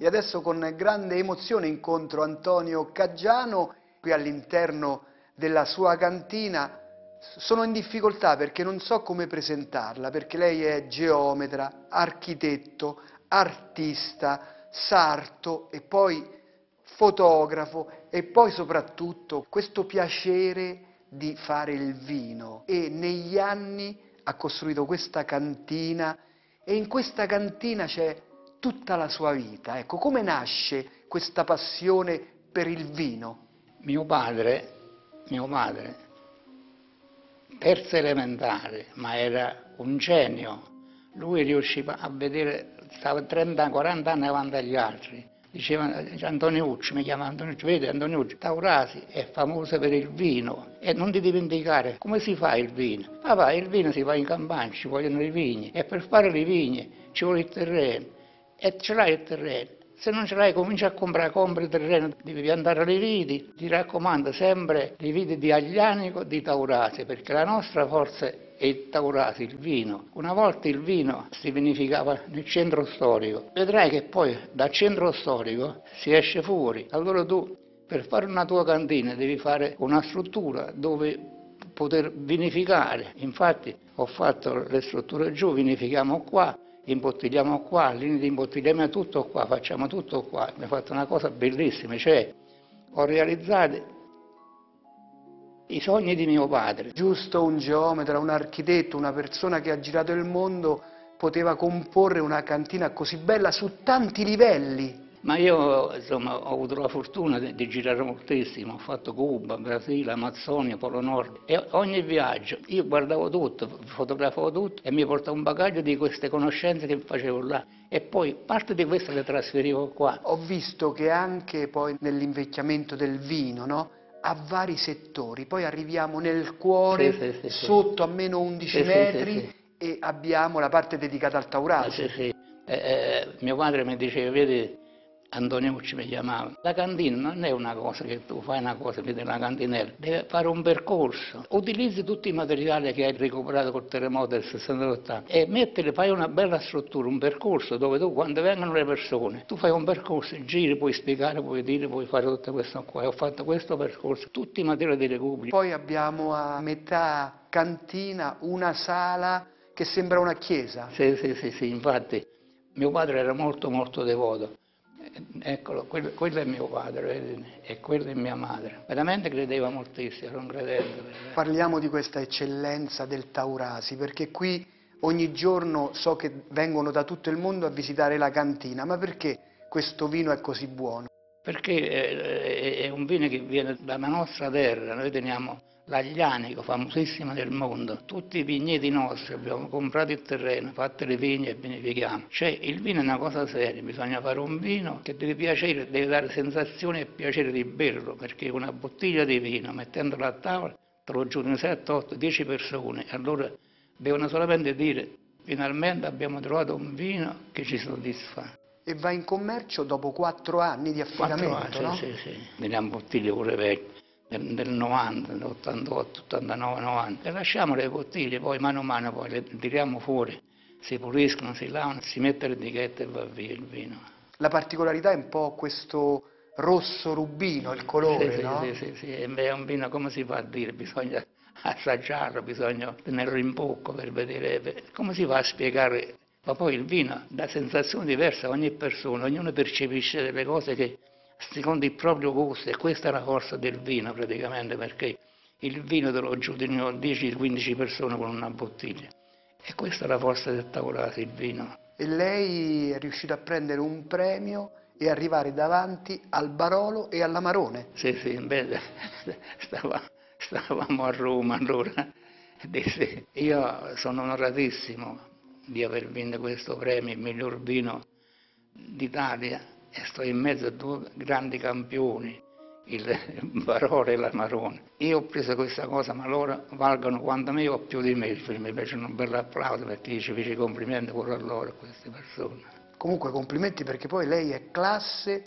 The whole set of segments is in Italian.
E adesso con grande emozione incontro Antonio Caggiano qui all'interno della sua cantina. Sono in difficoltà perché non so come presentarla, perché lei è geometra, architetto, artista, sarto e poi fotografo e poi soprattutto questo piacere di fare il vino, e negli anni ha costruito questa cantina e in questa cantina c'è tutta la sua vita. Ecco, come nasce questa passione per il vino? Mio padre, terza elementare, ma era un genio. Lui riusciva a vedere, stava 30-40 anni avanti agli altri. Diceva Antoniucci, mi chiama Antoniucci, vedi Antoniucci, Taurasi è famoso per il vino e non ti dimenticare come si fa il vino. Papà, il vino si fa in campagna, ci vogliono i vigni e per fare le vigne ci vuole il terreno e ce l'hai il terreno. Se non ce l'hai comincia a comprare, compri il terreno, devi piantare le viti, ti raccomando sempre le viti di Aglianico, di Taurasi, perché la nostra forza è il Taurasi, il vino. Una volta il vino si vinificava nel centro storico, vedrai che poi dal centro storico si esce fuori. Allora tu per fare una tua cantina devi fare una struttura dove poter vinificare. Infatti ho fatto le strutture giù, vinifichiamo qua, imbottigliamo qua, linee di imbottigliamento tutto qua, facciamo tutto qua. Mi ha fatto una cosa bellissima, cioè ho realizzato i sogni di mio padre. Giusto un geometra, un architetto, una persona che ha girato il mondo poteva comporre una cantina così bella su tanti livelli. Ma io insomma ho avuto la fortuna di girare moltissimo, ho fatto Cuba, Brasile, Amazzonia, Polo Nord e ogni viaggio io guardavo tutto, fotografavo tutto e mi portavo un bagaglio di queste conoscenze che facevo là e poi parte di queste le trasferivo qua. Ho visto che anche poi nell'invecchiamento del vino, no? Ha vari settori, poi arriviamo nel cuore, Sì. sotto a meno 11 metri e abbiamo la parte dedicata al Taurasi. Sì. Mio padre mi diceva, vedi, Antoniucci mi chiamava, la cantina non è una cosa che tu fai una cosa, vedi la cantinella, devi fare un percorso, utilizzi tutti i materiali che hai recuperato col terremoto del 68 e mettili, fai una bella struttura, un percorso dove tu quando vengono le persone, tu fai un percorso, giri, puoi spiegare, puoi dire, puoi fare tutto questo qua, ho fatto questo percorso, tutti i materiali di recuperi. Poi abbiamo a metà cantina una sala che sembra una chiesa. Sì, infatti mio padre era molto devoto. Eccolo, quello è mio padre, vedi? E quello è mia madre. Veramente credeva moltissimo, era un credente. Parliamo di questa eccellenza del Taurasi, perché qui ogni giorno so che vengono da tutto il mondo a visitare la cantina, ma perché questo vino è così buono? Perché è un vino che viene dalla nostra terra, noi teniamo l'Aglianico, famosissima nel mondo, tutti i vigneti nostri, abbiamo comprato il terreno, fatto le vigne e vinifichiamo. Cioè il vino è una cosa seria, bisogna fare un vino che deve piacere, deve dare sensazione e piacere di berlo, perché una bottiglia di vino, mettendola a tavola, te lo giuro 7, 8, 10 persone, allora devono solamente dire finalmente abbiamo trovato un vino che ci soddisfa. E va in commercio dopo 4 anni di affidamento, 4 anni, no? sì. Veniamo bottiglie pure vecchie, del 90, dell'88, 89, 90. E lasciamo le bottiglie, poi mano a mano poi le tiriamo fuori, si puliscono, si lavano, si mette l'etichetta e va via il vino. La particolarità è un po' questo rosso rubino, il colore, no? Sì, è un vino, come si fa a dire, bisogna assaggiarlo, bisogna tenerlo in bocca per vedere, come si fa a spiegare. Ma poi il vino dà sensazioni diverse a ogni persona, ognuno percepisce delle cose che secondo il proprio gusto, e questa è la forza del vino praticamente, perché il vino te lo giudicano 10-15 persone con una bottiglia. E questa è la forza del Taurasi, il vino. E lei è riuscito a prendere un premio e arrivare davanti al Barolo e all'Amarone. Sì, beh, stavamo a Roma allora, disse, io sono onoratissimo di aver vinto questo premio, il miglior vino d'Italia, e sto in mezzo a 2 grandi campioni, il Barolo e l'Amarone. Io ho preso questa cosa, ma loro valgono quanto me o più di me, mi piace un bel applauso perché ci fece complimenti pure a loro, a queste persone. Comunque complimenti, perché poi lei è classe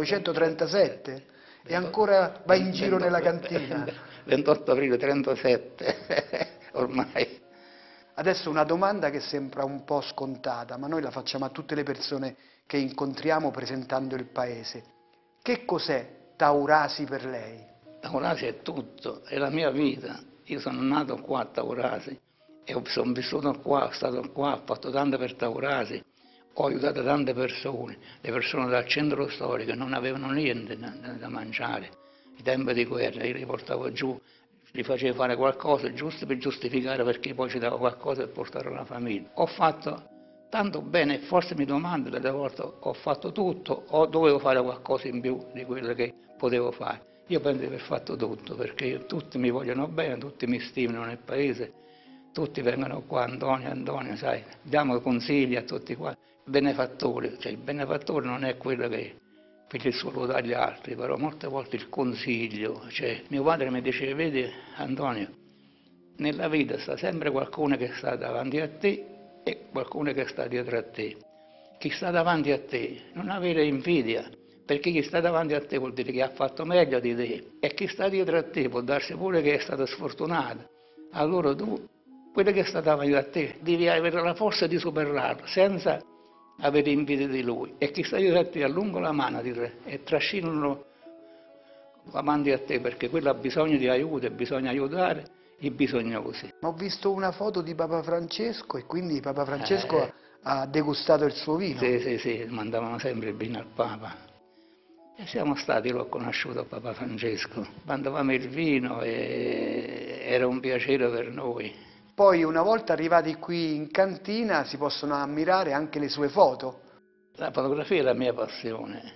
1937 e ancora va in giro nella cantina. 28 aprile 37, ormai. Adesso una domanda che sembra un po' scontata, ma noi la facciamo a tutte le persone che incontriamo presentando il paese. Che cos'è Taurasi per lei? Taurasi è tutto, è la mia vita. Io sono nato qua a Taurasi e sono vissuto qua, sono stato qua, ho fatto tanto per Taurasi, ho aiutato tante persone, le persone dal centro storico non avevano niente da mangiare, i tempi di guerra, io li portavo giù, gli facevo fare qualcosa giusto per giustificare perché poi ci davo qualcosa per portare una famiglia. Ho fatto tanto bene, forse mi domando delle volte ho fatto tutto o dovevo fare qualcosa in più di quello che potevo fare. Io penso di aver fatto tutto perché tutti mi vogliono bene, tutti mi stimano nel paese, tutti vengono qua, Antonio, sai, diamo consigli a tutti qua. Benefattore, cioè il benefattore non è quello che per il suo dagli altri, però molte volte il consiglio, cioè mio padre mi diceva, vedi Antonio, nella vita sta sempre qualcuno che sta davanti a te e qualcuno che sta dietro a te. Chi sta davanti a te non avere invidia, perché chi sta davanti a te vuol dire che ha fatto meglio di te e chi sta dietro a te può darsi pure che è stato sfortunato. Allora tu, quello che sta davanti a te, devi avere la forza di superarlo senza avere invidia di lui e chi sta dietro a te allunga la mano e trascinalo avanti a te perché quello ha bisogno di aiuto e bisogna aiutare i bisognosi. Ma ho visto una foto di Papa Francesco e quindi Papa Francesco ha degustato il suo vino. Sì, mandavano sempre il vino al Papa. E siamo stati, l'ho conosciuto Papa Francesco, mandavamo il vino e era un piacere per noi. Poi una volta arrivati qui in cantina si possono ammirare anche le sue foto. La fotografia è la mia passione,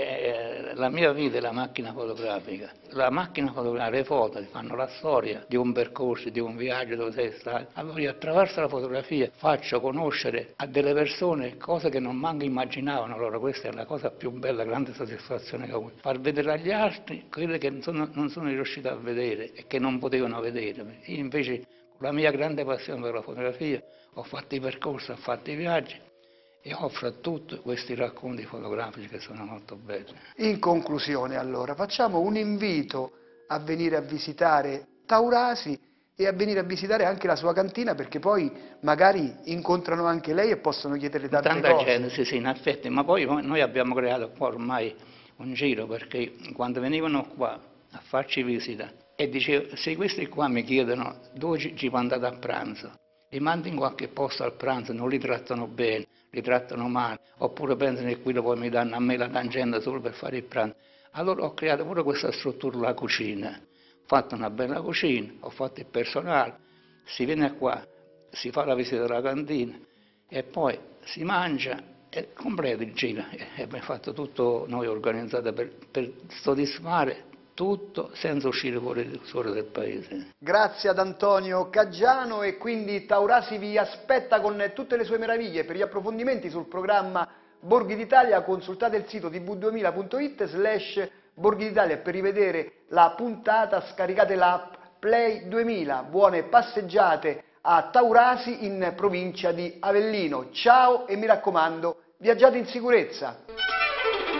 la mia vita è la macchina fotografica. La macchina fotografica, le foto fanno la storia di un percorso, di un viaggio dove sei stato. Allora io attraverso la fotografia faccio conoscere a delle persone cose che non manco immaginavano. Allora questa è la cosa più bella, grande soddisfazione che ho avuto. Far vedere agli altri quelle che non sono riuscito a vedere e che non potevano vedere. Io invece con la mia grande passione per la fotografia ho fatto i percorsi, ho fatto i viaggi e offro a tutti questi racconti fotografici che sono molto belli. In conclusione allora facciamo un invito a venire a visitare Taurasi e a venire a visitare anche la sua cantina perché poi magari incontrano anche lei e possono chiederle tante Tanta cose. gente, sì, in effetti, ma poi noi abbiamo creato qua ormai un giro perché quando venivano qua a farci visita e dicevo, se questi qua mi chiedono dove ci mandate a pranzo, li mando in qualche posto al pranzo, non li trattano bene, li trattano male, oppure pensano che quello poi mi danno a me la tangente solo per fare il pranzo. Allora ho creato pure questa struttura, la cucina, ho fatto una bella cucina, ho fatto il personale, si viene qua, si fa la visita alla cantina e poi si mangia e completo il giro. E abbiamo fatto tutto noi organizzato per soddisfare tutto senza uscire fuori del paese. Grazie ad Antonio Caggiano e quindi Taurasi vi aspetta con tutte le sue meraviglie. Per gli approfondimenti sul programma Borghi d'Italia consultate il sito tv2000.it/Borghi d'Italia e per rivedere la puntata scaricate l'app Play 2000. Buone passeggiate a Taurasi in provincia di Avellino. Ciao e mi raccomando, viaggiate in sicurezza!